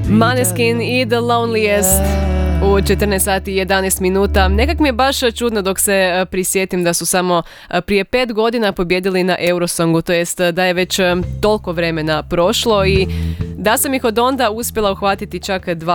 Maneskin i The Loneliest u 14 sati i 11 minuta. Nekak mi je baš čudno dok se prisjetim da su samo prije 5 godina pobjedili na Eurosongu, to jest da je već toliko vremena prošlo i da sam ih od onda uspjela uhvatiti čak 2